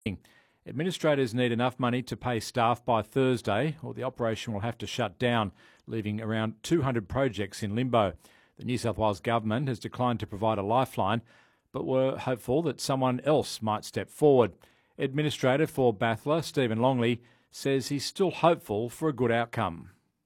Administrators need enough money to pay staff by Thursday, or the operation will have to shut down, leaving around 200 projects in limbo. The New South Wales government has declined to provide a lifeline, but were hopeful that someone else might step forward. Administrator for Bathla, Stephen Longley, says he's still hopeful for a good outcome.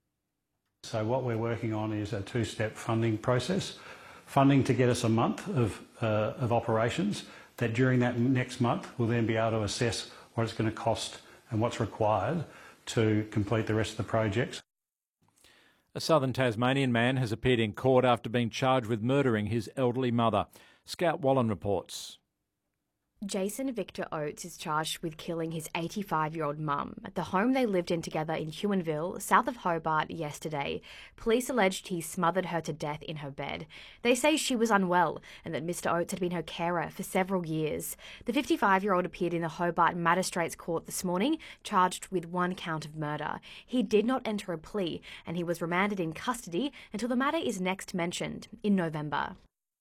So what we're working on is a two-step funding process. Funding to get us a month of operations, that during that next month we'll then be able to assess what it's going to cost and what's required to complete the rest of the projects. A southern Tasmanian man has appeared in court after being charged with murdering his elderly mother. Scout Wallen reports. Jason Victor Oates is charged with killing his 85-year-old mum at the home they lived in together in Huonville, south of Hobart, yesterday. Police alleged he smothered her to death in her bed. They say she was unwell and that Mr Oates had been her carer for several years. The 55-year-old appeared in the Hobart Magistrates Court this morning, charged with one count of murder. He did not enter a plea and he was remanded in custody until the matter is next mentioned in November.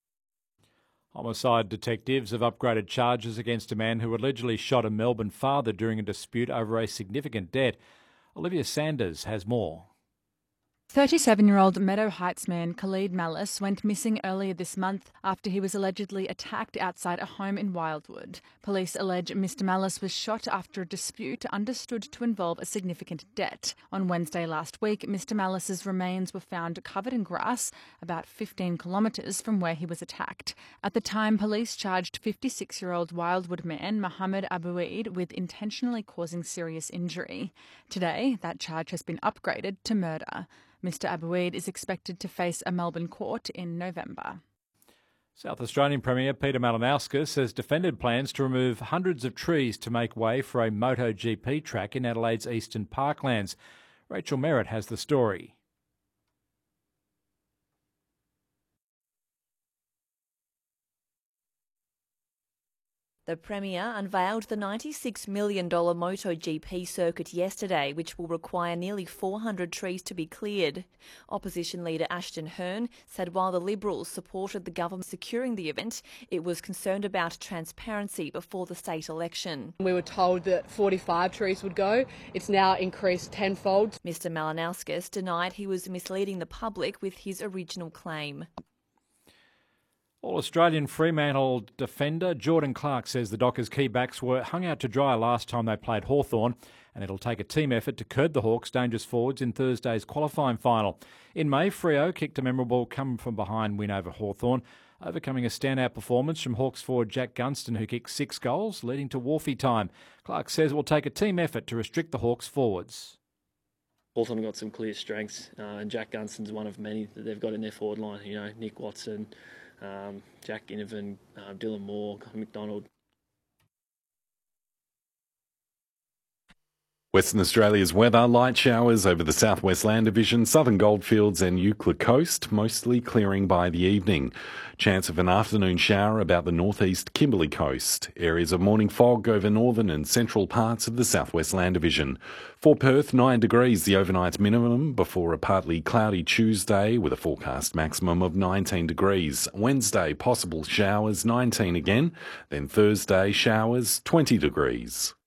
Homicide detectives have upgraded charges against a man who allegedly shot a Melbourne father during a dispute over a significant debt. Olivia Sanders has more. 37-year-old Meadow Heights man Khalid Malice went missing earlier this month after he was allegedly attacked outside a home in Wildwood. Police allege Mr Malice was shot after a dispute understood to involve a significant debt. On Wednesday last week, Mr Malice's remains were found covered in grass about 15 kilometres from where he was attacked. At the time, police charged 56-year-old Wildwood man Mohammed Abouid with intentionally causing serious injury. Today, that charge has been upgraded to murder. Mr Abouid is expected to face a Melbourne court in November. South Australian Premier Peter Malinauskas has defended plans to remove hundreds of trees to make way for a MotoGP track in Adelaide's eastern parklands. Rachel Merritt has the story. The Premier unveiled the $96 million MotoGP circuit yesterday, which will require nearly 400 trees to be cleared. Opposition leader Ashton Hearn said while the Liberals supported the government securing the event, it was concerned about transparency before the state election. We were told that 45 trees would go. It's now increased tenfold. Mr Malinauskas denied he was misleading the public with his original claim. All-Australian Fremantle defender Jordan Clark says the Dockers' key backs were hung out to dry last time they played Hawthorn, and it'll take a team effort to curb the Hawks' dangerous forwards in Thursday's qualifying final. In May, Freo kicked a memorable come-from-behind win over Hawthorn, overcoming a standout performance from Hawks forward Jack Gunston, who kicked 6 goals, leading to Wharfie time. Clark says it will take a team effort to restrict the Hawks' forwards. Hawthorn have got some clear strengths, and Jack Gunston's one of many that they've got in their forward line. You know, Nick Watson, Jack Ginnivan, Dylan Moore, McDonald. Western Australia's weather, light showers over the southwest land division, southern goldfields and Euclid coast, mostly clearing by the evening. Chance of an afternoon shower about the northeast Kimberley coast. Areas of morning fog over northern and central parts of the southwest land division. For Perth, 9 degrees the overnight minimum before a partly cloudy Tuesday with a forecast maximum of 19 degrees. Wednesday, possible showers, 19 again. Then Thursday, showers, 20 degrees.